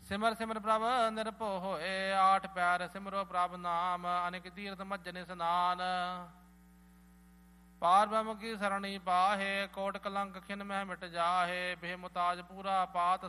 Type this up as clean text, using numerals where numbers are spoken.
ਸਿਮਰ ਸਿਮਰ ਪ੍ਰਭ ਨਿਰਭਉ ਹੋਏ, ਆਠ ਪੈਰ ਸਿਮਰੋ ਪ੍ਰਭ ਨਾਮ, ਅਨੇਕ ਤੀਰਥ ਮੱਜਨ ਇਸਨਾਨ। ਪਾਰ ਬ੍ਰਹਮ ਕੀ ਸਰਣੀ ਪਾਹੇ, ਕੋਟ ਕਲੰਕ ਖਿਨ ਮਹਿ ਮਿਟ ਜਾਹੇ, ਬੇ ਮੁਤਾਜ ਪੂਰਾ ਪਾਤ